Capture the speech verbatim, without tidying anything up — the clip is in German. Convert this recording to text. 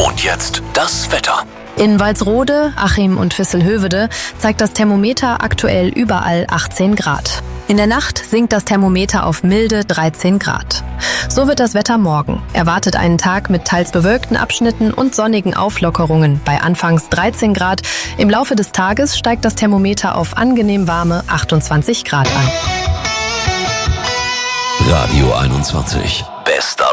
Und jetzt das Wetter. In Walsrode, Achim und Visselhövede zeigt das Thermometer aktuell überall achtzehn Grad. In der Nacht sinkt das Thermometer auf milde dreizehn Grad. So wird das Wetter morgen. Erwartet einen Tag mit teils bewölkten Abschnitten und sonnigen Auflockerungen bei anfangs dreizehn Grad. Im Laufe des Tages steigt das Thermometer auf angenehm warme achtundzwanzig Grad an. Radio einundzwanzig. Bester